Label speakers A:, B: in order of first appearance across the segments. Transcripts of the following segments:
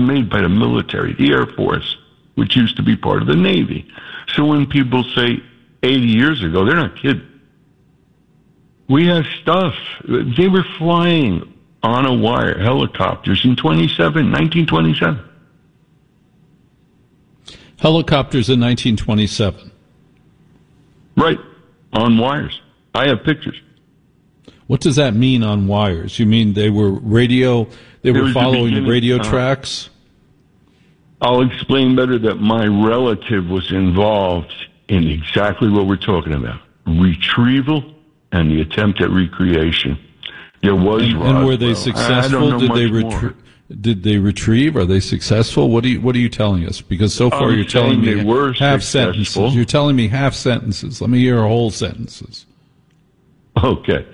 A: made by the military, the Air Force, which used to be part of the Navy. So when people say 80 years ago, they're not kidding. We have stuff. They were flying on a wire, helicopters in 1927.
B: Helicopters in 1927.
A: Right, on wires. I have pictures.
B: What does that mean on wires? You mean they were following radio tracks?
A: I'll explain better that my relative was involved in exactly what we're talking about. Retrieval and the attempt at recreation. There was
B: and were they successful? Did they retrieve? Are they successful? What are you telling us? Because so far you're telling me half sentences. You're telling me half sentences. Let me hear whole sentences.
A: Okay.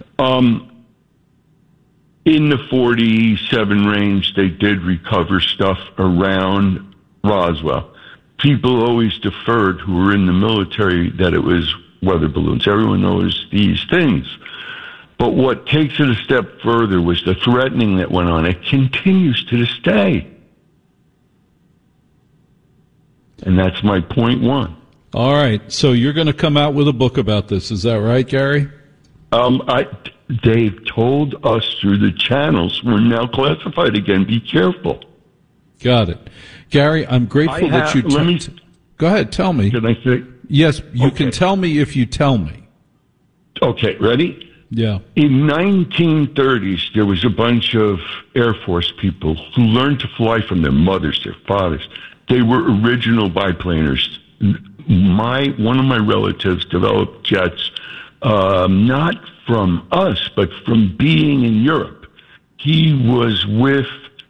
A: In the 47 range, they did recover stuff around Roswell. People always deferred who were in the military that it was weather balloons. Everyone knows these things. But what takes it a step further was the threatening that went on. It continues to this day. And that's my point one.
B: All right. So you're going to come out with a book about this. Is that right, Gary?
A: They've told us through the channels we're now classified again. Be careful.
B: Got it. Gary, I'm grateful that you... Go ahead. Tell me.
A: Can I say?
B: Yes, you can tell me if you tell me.
A: Okay. Ready?
B: Yeah.
A: In 1930s, there was a bunch of Air Force people who learned to fly from their mothers, their fathers. They were original biplaners. One of my relatives developed jets, not from us, but from being in Europe. He was with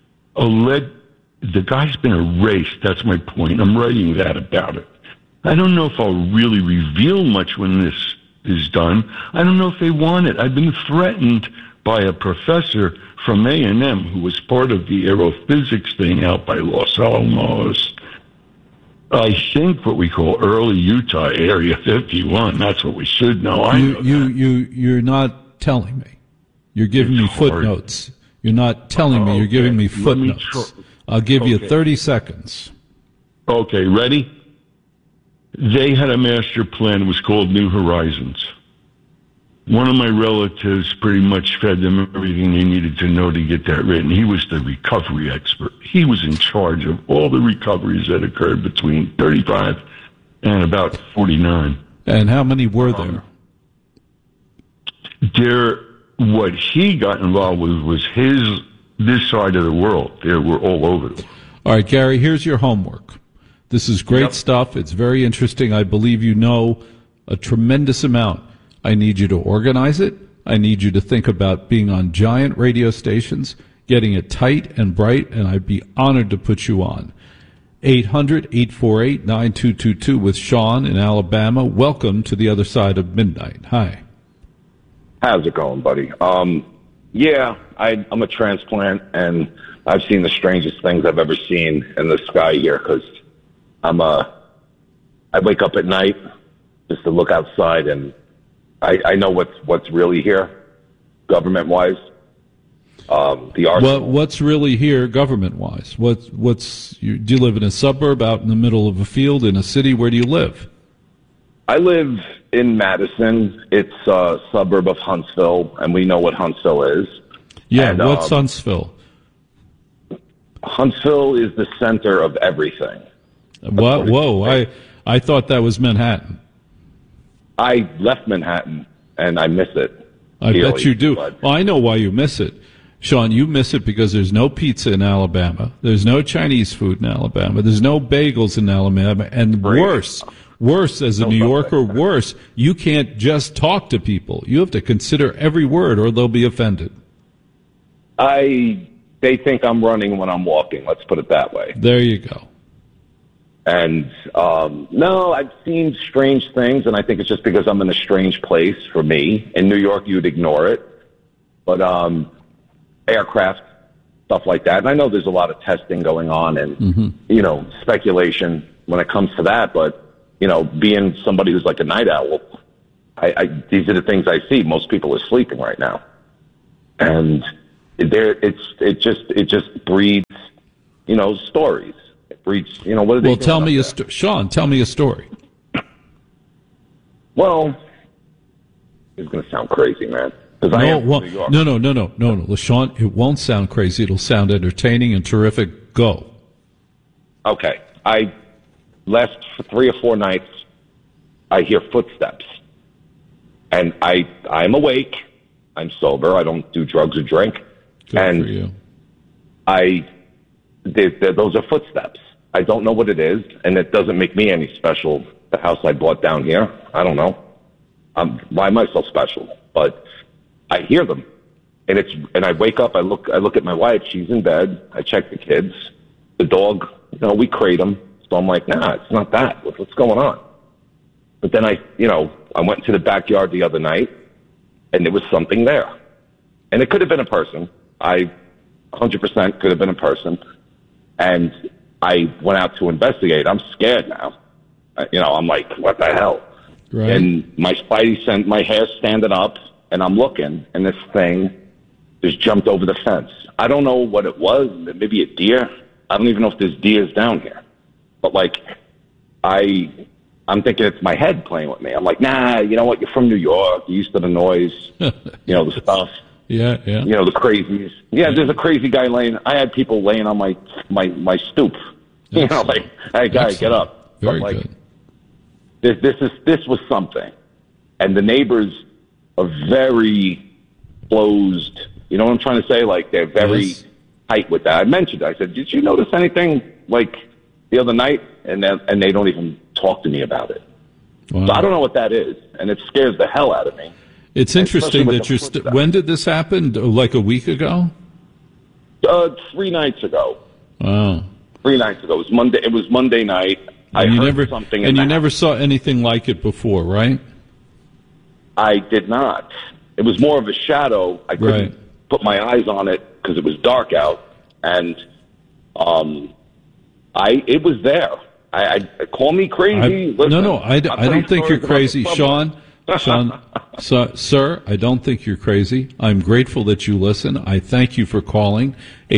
A: the guy's been erased. That's my point. I'm writing that about it. I don't know if I'll really reveal much when this is done. I don't know if they want it. I've been threatened by a professor from A&M who was part of the aerophysics thing out by Los Alamos. I think what we call early Utah, Area 51. That's what we should know.
B: You're not telling me. You're giving me footnotes. You're not telling me. You're giving me footnotes. I'll give you 30 seconds.
A: Okay, ready? They had a master plan. It was called New Horizons. One of my relatives pretty much fed them everything they needed to know to get that written. He was the recovery expert. He was in charge of all the recoveries that occurred between 35 and about 49.
B: And how many were there?
A: What he got involved with was this side of the world. They were all over.
B: All right, Gary, here's your homework. This is great stuff. It's very interesting. I believe you know a tremendous amount. I need you to organize it. I need you to think about being on giant radio stations, getting it tight and bright, and I'd be honored to put you on. 800-848-9222 with Sean in Alabama. Welcome to the other side of midnight. Hi.
C: How's it going, buddy? I'm a transplant, and I've seen the strangest things I've ever seen in the sky here because I wake up at night just to look outside, and I know what's really here, government-wise. The arsenal.
B: What's really here, government-wise? Do you live in a suburb, out in the middle of a field, in a city? Where do you live?
C: I live in Madison. It's a suburb of Huntsville, and we know what Huntsville is.
B: Yeah, and, what's Huntsville?
C: Huntsville is the center of everything.
B: What? Whoa! I thought that was Manhattan.
C: I left Manhattan, and I miss it.
B: I bet you do. Well, I know why you miss it. Sean, you miss it because there's no pizza in Alabama. There's no Chinese food in Alabama. There's no bagels in Alabama. And worse, as a New Yorker, worse, you can't just talk to people. You have to consider every word or they'll be offended.
C: They think I'm running when I'm walking. Let's put it that way.
B: There you go.
C: And, no, I've seen strange things, and I think it's just because I'm in a strange place for me. In New York, you'd ignore it. But aircraft, stuff like that. And I know there's a lot of testing going on and, speculation when it comes to that. But, being somebody who's like a night owl, these are the things I see. Most people are sleeping right now. And it just breeds stories. It breeds, what are they doing?
B: Well, tell me Sean, tell me a story.
C: Well, it's going to sound crazy, man. No,
B: Sean, it won't sound crazy. It'll sound entertaining and terrific. Go.
C: Okay. Last 3 or 4 nights, I hear footsteps. And I'm awake. I'm sober. I don't do drugs or drink.
B: Good
C: and
B: for you.
C: Those are footsteps. I don't know what it is, and it doesn't make me any special. The house I bought down here, I don't know. Why am I so special? But I hear them, and I wake up. I look at my wife. She's in bed. I check the kids, the dog. We crate them. So I'm like, nah, it's not that. What's going on? But then I went into the backyard the other night, and there was something there, and it could have been a person. 100% could have been a person, and I went out to investigate. I'm scared now. I'm like, what the hell?
B: Right.
C: And my spidey my hair's standing up, and I'm looking, and this thing just jumped over the fence. I don't know what it was. Maybe a deer. I don't even know if there's deers down here. But I'm thinking it's my head playing with me. I'm like, nah, you know what? You're from New York. You're used to the noise, the stuff.
B: Yeah.
C: The crazies. Yeah, there's a crazy guy laying. I had people laying on my stoop.
B: Excellent.
C: Hey, guy, get up.
B: Very good.
C: This was something, and the neighbors are very closed. You know what I'm trying to say? They're very tight with that. I mentioned. I said, did you notice anything the other night? And they don't even talk to me about it.
B: Wow.
C: So I don't know what that is, and it scares the hell out of me.
B: It's interesting that you're. When did this happen? Like a week ago?
C: 3 nights ago.
B: Wow.
C: 3 nights ago. It was Monday night. I heard something.
B: And you never saw anything like it before, right?
C: I did not. It was more of a shadow. I couldn't put my eyes on it because it was dark out, and it was there. I call me crazy.
B: I don't think you're crazy, Sean. Sir, I don't think you're crazy. I'm grateful that you listen. I thank you for calling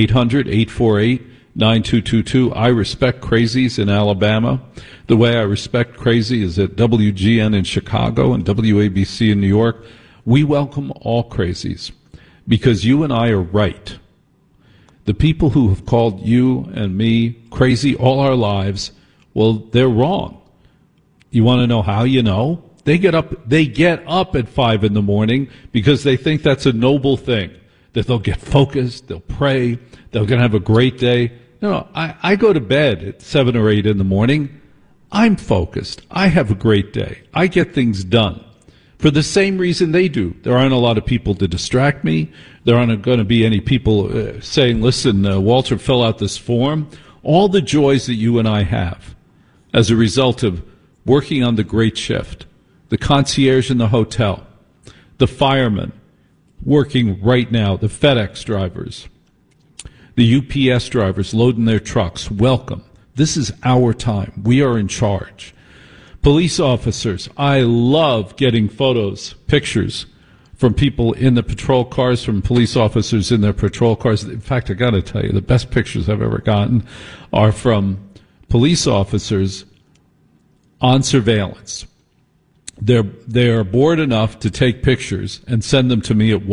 B: 800-848-9222. I respect crazies in Alabama. The way I respect crazy is at WGN in Chicago and WABC in New York. We welcome all crazies because you and I are right. The people who have called you and me crazy all our lives, well, they're wrong. You want to know how you know? They get up at 5 in the morning because they think that's a noble thing, that they'll get focused, they'll pray, they're going to have a great day. No, I go to bed at 7 or 8 in the morning. I'm focused. I have a great day. I get things done for the same reason they do. There aren't a lot of people to distract me. There aren't going to be any people saying, listen, Walter, fill out this form. All the joys that you and I have as a result of working on the great shift, the concierge in the hotel, the firemen working right now, the FedEx drivers, the UPS drivers loading their trucks. Welcome. This is our time. We are in charge. Police officers, I love getting photos, pictures from people in the patrol cars, from police officers in their patrol cars. In fact, I got to tell you, the best pictures I've ever gotten are from police officers on surveillance. They're bored enough to take pictures and send them to me at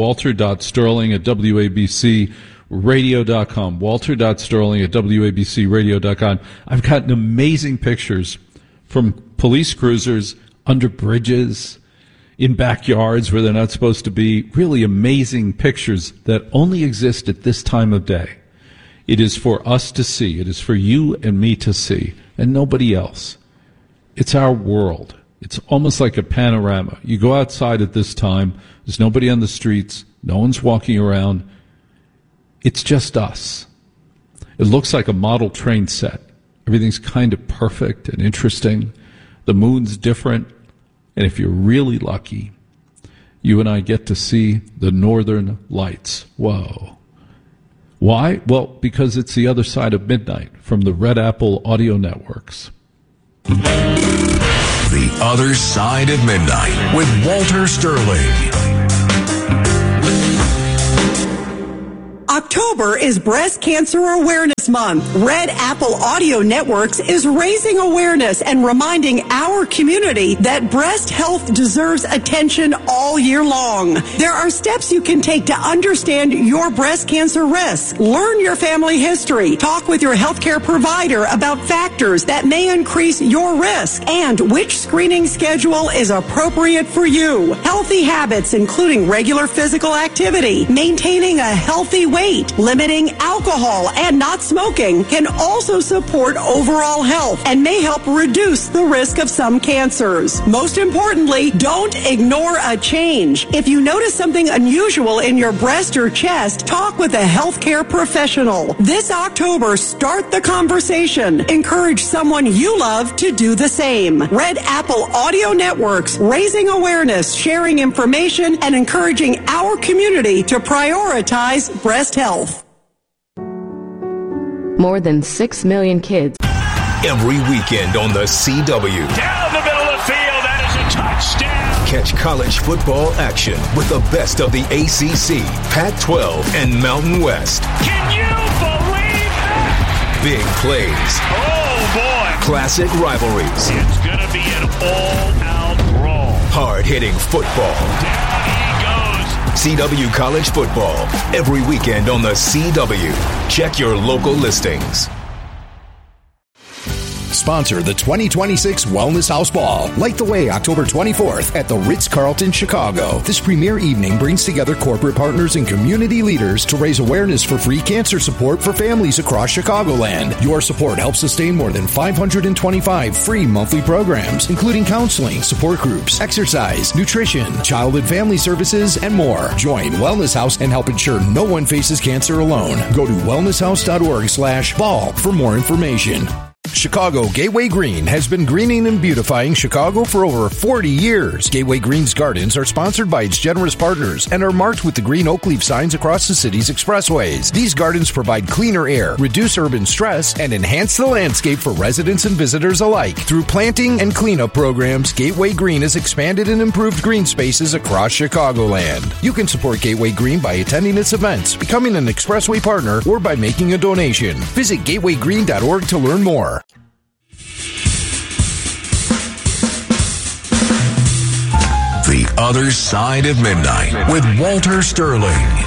B: walter.sterling@wabcradio.com, walter.sterling@wabcradio.com. I've gotten amazing pictures from police cruisers under bridges, in backyards where they're not supposed to be, really amazing pictures that only exist at this time of day. It is for us to see. It is for you and me to see, and nobody else. It's our world. It's almost like a panorama. You go outside at this time, there's nobody on the streets, no one's walking around. It's just us. It looks like a model train set. Everything's kind of perfect and interesting. The moon's different. And if you're really lucky, you and I get to see the northern lights. Whoa. Why? Well, because it's the other side of midnight from the Red Apple Audio Networks.
D: The Other Side of Midnight with Walter Sterling.
E: October is Breast Cancer Awareness Month. Red Apple Audio Networks is raising awareness and reminding our community that breast health deserves attention all year long. There are steps you can take to understand your breast cancer risk. Learn your family history. Talk with your healthcare provider about factors that may increase your risk and which screening schedule is appropriate for you. Healthy habits, including regular physical activity, maintaining a healthy weight, limiting alcohol, and not smoking can also support overall health and may help reduce the risk of some cancers. Most importantly, don't ignore a change. If you notice something unusual in your breast or chest, talk with a healthcare professional. This October, start the conversation. Encourage someone you love to do the same. Red Apple Audio Networks, raising awareness, sharing information, and encouraging our community to prioritize breast health.
F: More than 6 million kids.
D: Every weekend on the CW.
G: Down the middle of the field, that is a touchdown.
D: Catch college football action with the best of the ACC, Pac-12, and Mountain West.
G: Can you believe that?
D: Big plays.
G: Oh, boy.
D: Classic rivalries.
G: It's going to be an all-out brawl.
D: Hard-hitting football.
G: Down he goes.
D: CW College Football. Every weekend on the CW. Check your local listings.
H: Sponsor the 2026 Wellness House Ball. Light the way October 24th at the Ritz-Carlton, Chicago. This premier evening brings together corporate partners and community leaders to raise awareness for free cancer support for families across Chicagoland. Your support helps sustain more than 525 free monthly programs, including counseling, support groups, exercise, nutrition, child and family services, and more. Join Wellness House and help ensure no one faces cancer alone. Go to wellnesshouse.org/ball for more information. Chicago Gateway Green has been greening and beautifying Chicago for over 40 years. Gateway Green's gardens are sponsored by its generous partners and are marked with the green oak leaf signs across the city's expressways. These gardens provide cleaner air, reduce urban stress, and enhance the landscape for residents and visitors alike. Through planting and cleanup programs, Gateway Green has expanded and improved green spaces across Chicagoland. You can support Gateway Green by attending its events, becoming an expressway partner, or by making a donation. Visit gatewaygreen.org to learn more.
D: The Other Side of Midnight with Walter Sterling.